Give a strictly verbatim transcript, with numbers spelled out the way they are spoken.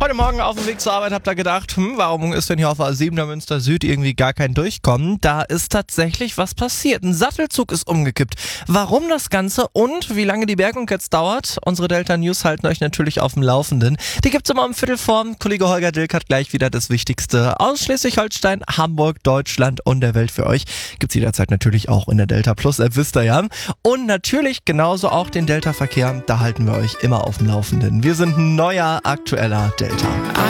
Heute Morgen auf dem Weg zur Arbeit habt ihr gedacht, hm, warum ist denn hier auf A sieben der Münster Süd irgendwie gar kein Durchkommen? Da ist tatsächlich was passiert. Ein Sattelzug ist umgekippt. Warum das Ganze und wie lange die Bergung jetzt dauert? Unsere Delta News halten euch natürlich auf dem Laufenden. Die gibt's immer um Viertel vor. Kollege Holger Dilk hat gleich wieder das Wichtigste aus Schleswig-Holstein, Hamburg, Deutschland und der Welt für euch. Gibt's jederzeit natürlich auch in der Delta Plus App, wisst ihr ja. Und natürlich genauso auch den Delta-Verkehr. Da halten wir euch immer auf dem Laufenden. Wir sind ein neuer, aktueller Delta.